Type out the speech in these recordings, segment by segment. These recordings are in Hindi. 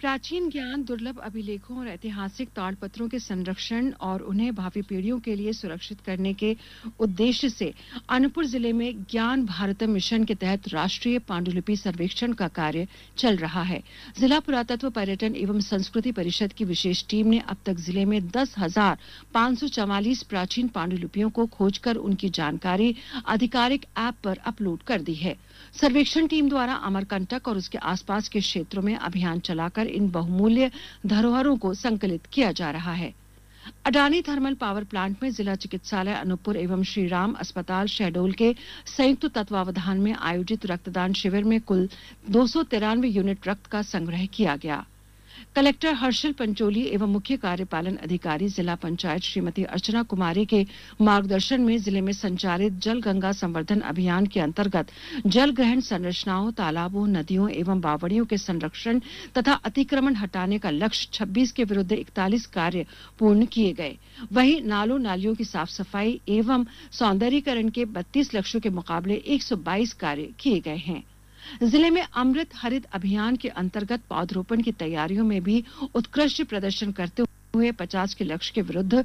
प्राचीन ज्ञान, दुर्लभ अभिलेखों और ऐतिहासिक ताड़पत्रों के संरक्षण और उन्हें भावी पीढ़ियों के लिए सुरक्षित करने के उद्देश्य से अनूपपुर जिले में ज्ञान भारतम मिशन के तहत राष्ट्रीय पांडुलिपि सर्वेक्षण का कार्य चल रहा है। जिला पुरातत्व, पर्यटन एवं संस्कृति परिषद की विशेष टीम ने अब तक जिले में 10,544 प्राचीन पांडुलिपियों को खोजकर उनकी जानकारी आधिकारिक ऐप पर अपलोड कर दी है। सर्वेक्षण टीम द्वारा अमरकंटक और उसके आसपास के क्षेत्रों में अभियान चलाकर इन बहुमूल्य धरोहरों को संकलित किया जा रहा है। अडानी थर्मल पावर प्लांट में जिला चिकित्सालय अनूपपुर एवं श्रीराम अस्पताल शहडोल के संयुक्त तत्वावधान में आयोजित रक्तदान शिविर में कुल 293 यूनिट रक्त का संग्रह किया गया। कलेक्टर हर्षल पंचोली एवं मुख्य कार्यपालन अधिकारी जिला पंचायत श्रीमती अर्चना कुमारी के मार्गदर्शन में जिले में संचालित जल गंगा संवर्धन अभियान के अंतर्गत जल ग्रहण संरचनाओं, तालाबों, नदियों एवं बावड़ियों के संरक्षण तथा अतिक्रमण हटाने का लक्ष्य 26 के विरुद्ध 41 कार्य पूर्ण किए गए। वहीं नालों नालियों की साफ सफाई एवं सौंदर्यीकरण के 32 लक्ष्यों के मुकाबले 122 कार्य किए गए हैं। जिले में अमृत हरित अभियान के अंतर्गत पौधरोपण की तैयारियों में भी उत्कृष्ट प्रदर्शन करते हुए 50 के लक्ष्य के विरुद्ध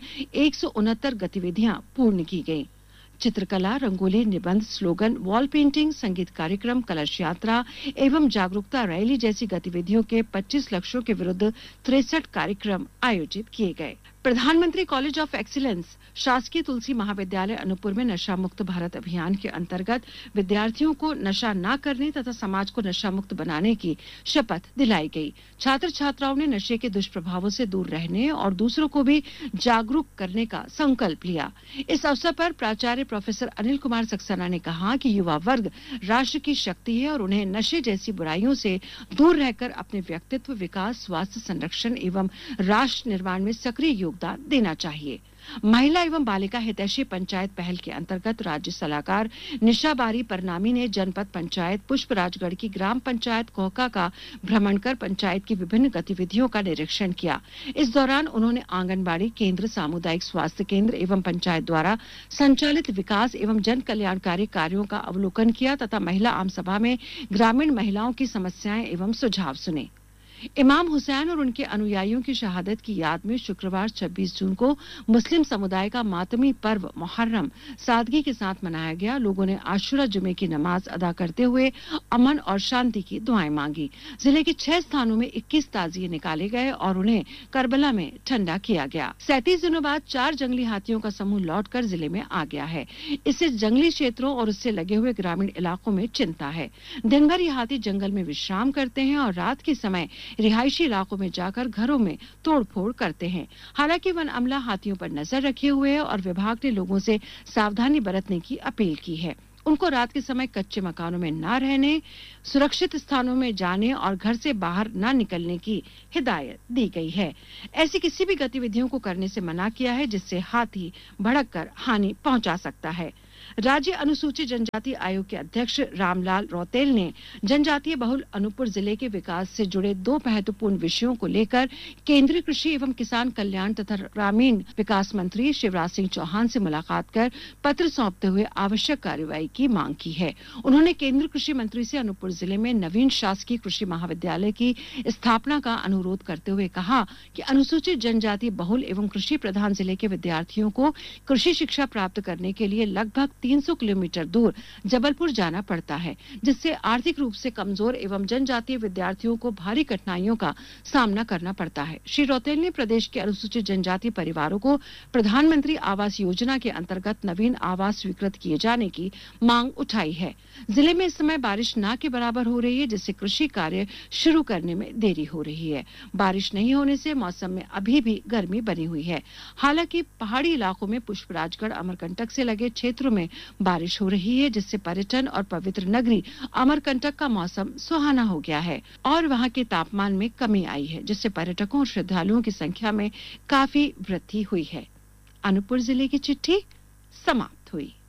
169 गतिविधियां पूर्ण की गई। चित्रकला, रंगोली, निबंध, स्लोगन, वॉल पेंटिंग, संगीत कार्यक्रम, कलश यात्रा एवं जागरूकता रैली जैसी गतिविधियों के 25 लक्ष्यों के विरुद्ध 63 कार्यक्रम आयोजित किए गए। प्रधानमंत्री कॉलेज ऑफ एक्सीलेंस शासकीय तुलसी महाविद्यालय अनूपपुर में नशा मुक्त भारत अभियान के अंतर्गत विद्यार्थियों को नशा न करने तथा समाज को नशा मुक्त बनाने की शपथ दिलाई गई। छात्र छात्राओं ने नशे के दुष्प्रभावों से दूर रहने और दूसरों को भी जागरूक करने का संकल्प लिया। इस अवसर पर प्राचार्य प्रोफेसर अनिल कुमार सक्सेना ने कहा कि युवा वर्ग राष्ट्र की शक्ति है और उन्हें नशे जैसी बुराइयों से दूर रहकर अपने व्यक्तित्व विकास, स्वास्थ्य संरक्षण एवं राष्ट्र निर्माण में सक्रिय योगदान देना चाहिए। महिला एवं बालिका हितैषी पंचायत पहल के अंतर्गत राज्य सलाहकार निशा बारी परनामी ने जनपद पंचायत पुष्पराजगढ़ की ग्राम पंचायत कोहका का भ्रमण कर पंचायत की विभिन्न गतिविधियों का निरीक्षण किया। इस दौरान उन्होंने आंगनबाड़ी केंद्र, सामुदायिक स्वास्थ्य केंद्र एवं पंचायत द्वारा संचालित विकास एवं जन कल्याणकारी कार्यों का अवलोकन किया तथा महिला आम सभा में ग्रामीण महिलाओं की समस्याएं एवं सुझाव सुने। इमाम हुसैन और उनके अनुयायियों की शहादत की याद में शुक्रवार 26 जून को मुस्लिम समुदाय का मातमी पर्व मुहर्रम सादगी के साथ मनाया गया। लोगों ने आशुरा जुमे की नमाज अदा करते हुए अमन और शांति की दुआएं मांगी। जिले के 6 स्थानों में 21 ताजिए निकाले गए और उन्हें करबला में ठंडा किया गया। 37 दिनों बाद 4 जंगली हाथियों का समूह लौटकर जिले में आ गया है। इससे जंगली क्षेत्रों और उससे लगे हुए ग्रामीण इलाकों में चिंता है। दिन भर ये हाथी जंगल में विश्राम करते हैं और रात के समय रिहायशी इलाकों में जाकर घरों में तोड़फोड़ करते हैं। हालांकि वन अमला हाथियों पर नजर रखे हुए है और विभाग ने लोगों से सावधानी बरतने की अपील की है। उनको रात के समय कच्चे मकानों में न रहने, सुरक्षित स्थानों में जाने और घर से बाहर न निकलने की हिदायत दी गई है। ऐसी किसी भी गतिविधियों को करने से मना किया है जिससे हाथी भड़क कर हानि पहुंचा सकता है। राज्य अनुसूचित जनजाति आयोग के अध्यक्ष रामलाल रौतेल ने जनजातीय बहुल अनूपपुर जिले के विकास से जुड़े 2 महत्वपूर्ण विषयों को लेकर केंद्रीय कृषि एवं किसान कल्याण तथा ग्रामीण विकास मंत्री शिवराज सिंह चौहान से मुलाकात कर पत्र सौंपते हुए आवश्यक कार्रवाई की मांग की है। उन्होंने केंद्रीय कृषि मंत्री से अनूपपुर जिले में नवीन शासकीय कृषि महाविद्यालय की स्थापना का अनुरोध करते हुए कहा कि अनुसूचित जनजाति बहुल एवं कृषि प्रधान जिले के विद्यार्थियों को कृषि शिक्षा प्राप्त करने के लिए लगभग 300 किलोमीटर दूर जबलपुर जाना पड़ता है, जिससे आर्थिक रूप से कमजोर एवं जनजातीय विद्यार्थियों को भारी कठिनाइयों का सामना करना पड़ता है। श्री रौतेल ने प्रदेश के अनुसूचित जनजाति परिवारों को प्रधानमंत्री आवास योजना के अंतर्गत नवीन आवास स्वीकृत किए जाने की मांग उठाई है। जिले में इस समय बारिश न के बराबर हो रही है, जिससे कृषि कार्य शुरू करने में देरी हो रही है। बारिश नहीं होने से मौसम में अभी भी गर्मी बनी हुई है। हालांकि पहाड़ी इलाकों में पुष्पराजगढ़, अमरकंटक से लगे क्षेत्रों में बारिश हो रही है, जिससे पर्यटन और पवित्र नगरी अमरकंटक का मौसम सुहाना हो गया है और वहां के तापमान में कमी आई है, जिससे पर्यटकों और श्रद्धालुओं की संख्या में काफी वृद्धि हुई है। अनूपपुर जिले की चिट्ठी समाप्त हुई।